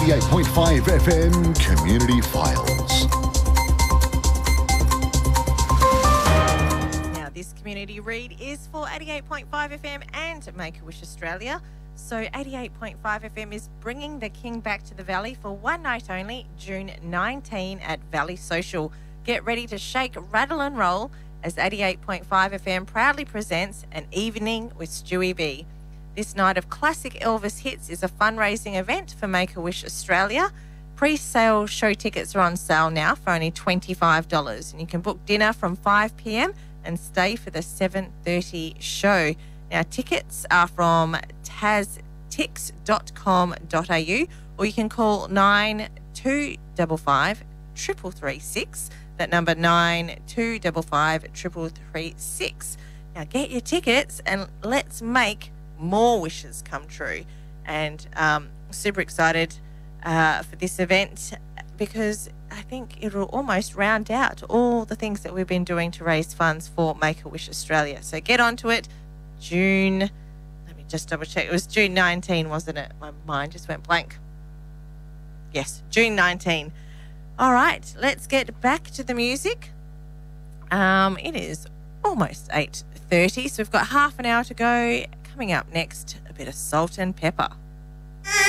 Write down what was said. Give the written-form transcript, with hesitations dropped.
88.5 FM Community Files. Now, this community read is for 88.5 FM and Make-A-Wish Australia. So 88.5 FM is bringing the King back to the Valley for one night only, June 19 at Valley Social. Get ready to shake, rattle and roll as 88.5 FM proudly presents An Evening with Stewie B. This night of classic Elvis hits is a fundraising event for Make-A-Wish Australia. Pre-sale show tickets are on sale now for only $25, and you can book dinner from 5 p.m. and stay for the 7:30 show. Now, tickets are from taztix.com.au, or you can call 9255 3336. That number 9255 3336. Now, get your tickets and let's make more wishes come true. And super excited for this event because I think it will almost round out all the things that we've been doing to raise funds for Make-A-Wish Australia. So get onto it. June, let me just double check. It was June 19, wasn't it? My mind just went blank. Yes, June 19. All right, let's get back to the music. It is almost 8:30, so we've got half an hour to go. Coming up next, a bit of Salt and Pepper.